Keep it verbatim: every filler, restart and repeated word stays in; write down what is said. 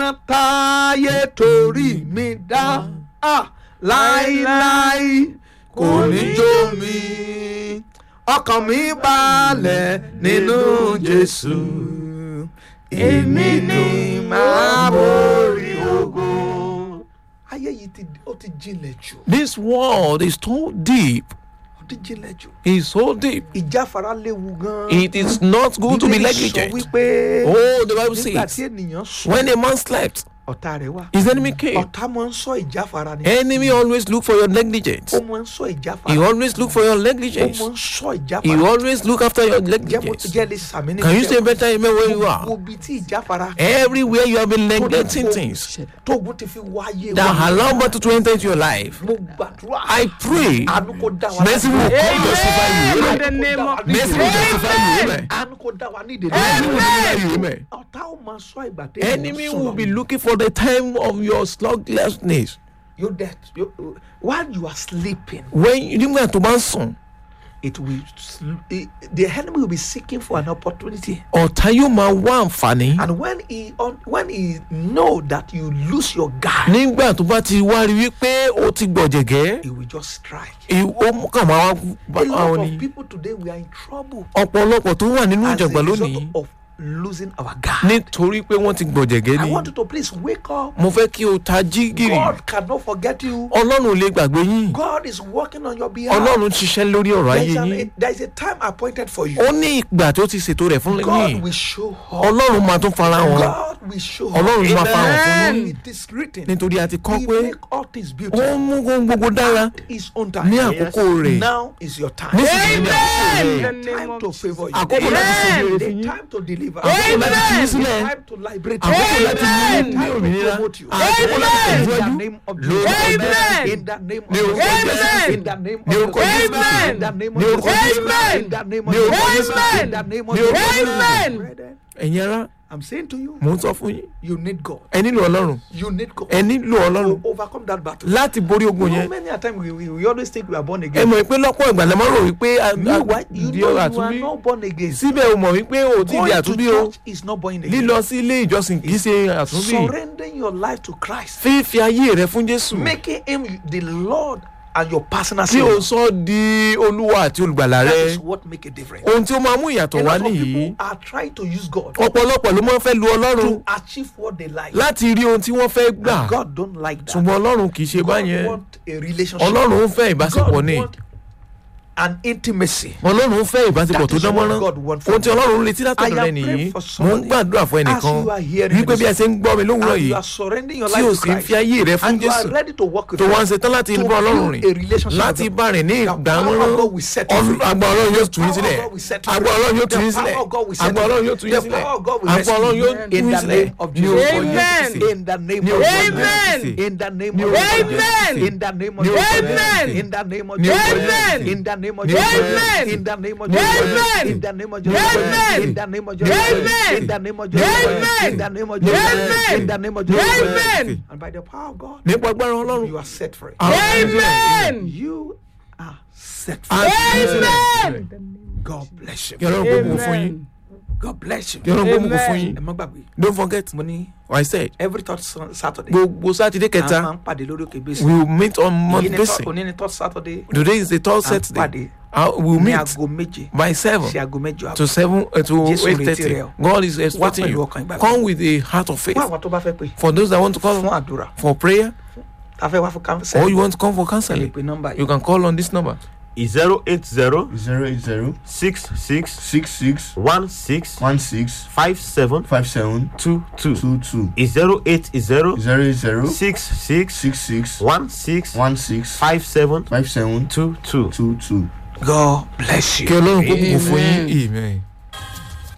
iná táyé torí mi dá ah, láíláí kò ní jó mi ọkàn mi balẹ̀ nínú Jésù èmi ni màá borí ogun. ayé yìí ti ó ti jinlẹ̀ jù. This world is too deep. ó ti jinlẹ̀ jù. It's so deep. ìjáfara léwu gan. It is not good to be negligent. Bíbélì sọ wípé Oh, the Bible nígbà tí says, ènìyàn sùn when a man slept, ọ̀tá rẹ̀ wá. his enemy came. ọ̀tá máa ń sọ ìjáfara ni. Enemy always look for your negligence. ó máa ń sọ ìjáfara. He always look for your ó negligence. máa ń sọ He ìjáfara. always look after your jẹ́ mo negligence. jẹ́ lè sàmì ní. Can you say better amen where you are? gbogbo ibi tí ìjáfara. Everywhere you have been neglecting things tóògùn ti fi wá ayé that allow battle to enter into your life, mo gbàdúrà. I pray àánú kó dá wa mercy will come justify you. In Amen. the name of Mercy will justify you. Amen. àánú kó dá wa ní ìdè. Mercy will justify you. Amen. ọ̀tá ò máa sọ ìgbà tẹ́ Enemy will be looking for the time of your sluglessness. you dead you, while you are sleeping. When nígbà tó bá ń sùn, it will sl- it, the enemy will be seeking for an opportunity. ọ̀tá yóò máa wá àǹfààní. And when he on when he know that you lose your guard, Nígbà tó bá ti wá rí wípé ó ti gbọ̀jẹ̀gẹ́, he will just strike. ó kàn máa wá bá A lot àwọn of ni. people today we are in trouble Ọ̀pọ̀lọpọ̀ tó wà nínú as a ìjàngbọ̀n result lónìí of losing our guard. nítorí pé wọ́n ti gbọ̀jẹ̀gẹ́ I ni. want you to please wake up. Mo fẹ́ kí o tají gìrì. God cannot forget you. Ọlọ́run ò lè gbàgbé yín. God is working on your behalf. Ọlọ́run ṣiṣẹ́ lórí ọ̀rọ̀ There ayé is, an, yín. there is a time appointed for you. Ó ní ìgbà tó ti ṣètò rẹ̀ fún God yín. will show up. Ọlọ́run máa tún fara hàn. God will show up. Ọlọ́run máa fara hàn fún yín. It is written. Nítorí a ti kọ́ He pé make all things ó beautiful. ń mú ohun gbogbo dára His own time. ní àkókò rẹ̀. Now is your time. Nísinsìnyí ní àkókò In rẹ̀. the name Time of to Jesus. favor you. Àkókò láti ṣe Amen. rere The fún yín. time to deliver. Àkókò láti fi yín sílẹ̀. Time to liberate. Àkókò láti mú yín ní Time to òmìnira. promote you. Àkókò láti In the tẹ̀síwájú. name of Lórúkọ Jesus. Jésù. In the name of Ní orúkọ Jesus. Jésù. In the name of Ní orúkọ Jesus. Jésù. In the name of Ní orúkọ Jesus. Jésù. In the name of Ní orúkọ Jesus. Jésù. In the name of Ní orúkọ Jesus. Jésù. Brethren, Ẹ̀yin ará, I'm saying to you, mò ń sọ fún yín. you need God. Ẹ nílò Ọlọ́run. You need God. Ẹ nílò Ọlọ́run To overcome that battle. láti borí ogun You know, yẹn. many a time we, we, we always think we are born Ẹ again. mọ̀ pé lọ́pọ̀ ìgbà lẹ́ máa ń rò wípé a- a- Meanwhile, you di know ọ̀rọ̀ you are àtúnbí. not born again. Síbẹ̀ o mọ̀ wípé o ti di Going to àtúnbí o. church is not born again. Lílọ sí ilé ìjọsìn kì í ṣe àtúnbí. Surrendering your life to Christ. Fífi ayé rẹ fún Jésù. Making him the Lord and your personal Tí o Savior. sọ di Olúwa àti olùgbàlà That rẹ. is what make a difference. Ohun tí ó máa mú ìyàtọ̀ A wá lot of nìyí. people are trying to use God Ọ̀pọ̀lọpọ̀ ló máa ń fẹ́ lu Ọlọ́run to achieve what they like. láti rí ohun tí wọ́n fẹ́ gbà. And God don't like that. Ṣùgbọ́n Ọlọ́run kì í ṣe God báyẹn. want a relationship. Ọlọ́run ń fẹ́ ìbáṣepọ̀ God ni. want an intimacy. Ọlọ́run ń fẹ́ ìbáṣepọ̀ That tó is dán what mọ́rán. God want from Ohun tí you. Ọlọ́run ń retí látọ̀dọ̀ I rẹ am nìyí. praying for Mo ń somebody. gbàdúrà fún As ẹnìkan. you are hearing Wípé bí ẹ this, ṣe ń gbọ́ mi lówùúrọ̀ and yìí. you are surrendering your Tí o life sì to ń Christ. fi ayé rẹ fún And you are Jésù. ready to work with Tó him. wá ń ṣetán láti To bá Ọlọ́run build a rìn. relationship Láti with him. bá rìn ní The ìgbà power mọ́rán. of God will set you free. Àgbà Ọlọ́run yóò tù yín The sílẹ̀. power of God will set you Àgbà free. Ọlọ́run yóò tù The yín power sílẹ̀. of God will set Àgbà you Ọlọ́run free. yóò tù yín The sílẹ̀. power of God will Àgbà rescue Ọlọ́run you. yóò tù In yín the sílẹ̀. name of Ní Jesus. orúkọ Amen. Jésù. In the name Ní of orúkọ Jesus. Amen. Jésù. In the name Ní of orúkọ Jesus. Amen. In the name of Ní orúkọ Jesus. Amen. In the name of Ní Jesus. orúkọ Amen. Jésù. In the name of Ní Jesus. orúkọ Amen. In the name of Ní Jesus. orúkọ Amen. In the name of Jesus. Amen. In the name of Jesus. Amen. In the name of Jesus. Amen. In the name of Jesus. Amen. In the name of Jesus. Amen. And by the power of God, Nípa agbára Ọlọ́run. you are set free. Amen. You are set free. Amen. God bless you. Kí Ọlọ́run kó bùkún fún yín. Amen. God bless you. Kí Ọlọ́run kó bùkún fún Amen. yín. Ẹ má gbàgbé. Don't forget, Mo ní I said, every third Sun- Saturday. gbogbo Sátidé a kẹta, máa ń pàdé lórí òkè bẹ́sẹ̀. we will meet on Èyí Mount ni Basin. third- òní ni third Saturday. Today is the third À ń Saturday. pàdé Uh, we'll ní meet aago méje by seven sí aago mẹ́jọ àbọ̀. to seven uh, to Jésù eight retí thirty. rẹ o. God is expecting pẹ̀lú you. ọkàn ìgbàgbọ́. Come with a heart of faith. Fún àwọn tó bá fẹ́ pè For those that want to fún call àdúrà. for prayer, A fẹ́ wá fún or kánsẹ́lì. you want to come for Ẹ lè counseling, pe nọ́mbà you yìí. can call on this number. zero eight zero zero eight zero six six six six one six one six five seven five seven two two two two zero eight zero zero eight zero six six six six one six one six five seven five seven two two. two two. God bless Kí you. Ọlọ́run kó bùkún fún Amen. yín. Amen.